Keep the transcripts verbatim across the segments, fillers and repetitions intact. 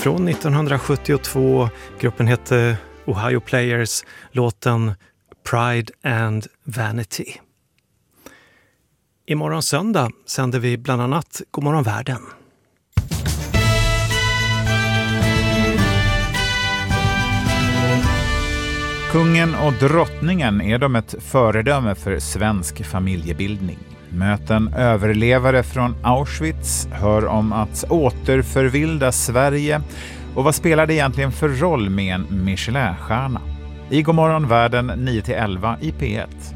från nittonhundrasjuttiotvå. Gruppen hette Ohio Players, låten Pride and Vanity. Imorgon söndag sänder vi bland annat Godmorgon Världen. Kungen och drottningen är de ett föredöme för svensk familjebildning. Möten överlevare från Auschwitz, hör om att återförvilda Sverige och vad spelar det egentligen för roll med en Michelin-stjärna? I Godmorgon Världen nio till elva i P ett.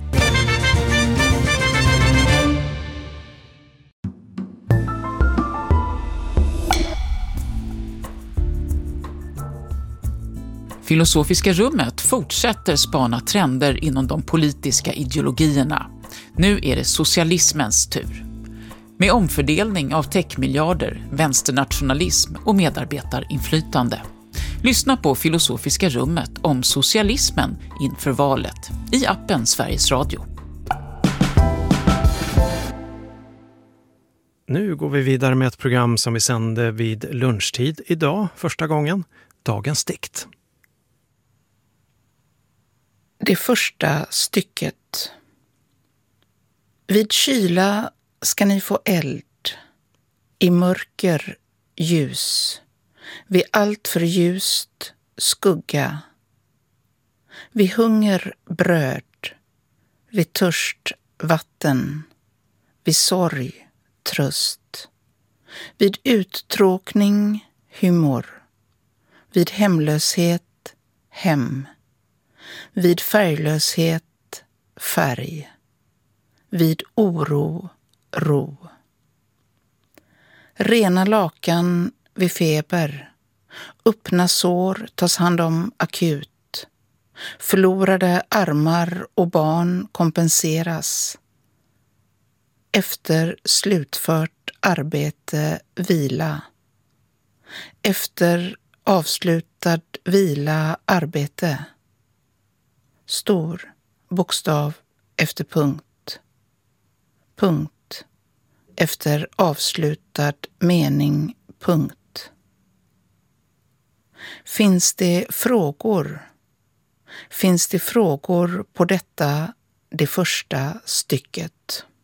Filosofiska rummet fortsätter spana trender inom de politiska ideologierna. Nu är det socialismens tur. Med omfördelning av techmiljarder, vänsternationalism och medarbetarinflytande. Lyssna på Filosofiska rummet om socialismen inför valet i appen Sveriges Radio. Nu går vi vidare med ett program som vi sände vid lunchtid idag, första gången, Dagens dikt. Det första stycket. Vid kyla ska ni få eld, i mörker ljus, vid allt för ljust skugga, vid hunger bröd, vid törst vatten, vid sorg tröst, vid uttråkning humor, vid hemlöshet hem, vid färglöshet färg, vid oro ro. Rena lakan vid feber, öppna sår tas hand om akut, förlorade armar och barn kompenseras. Efter slutfört arbete vila, efter avslutad vila arbete. Stor bokstav efter punkt. Punkt efter avslutad mening punkt. Finns det frågor? Finns det frågor på detta det första stycket?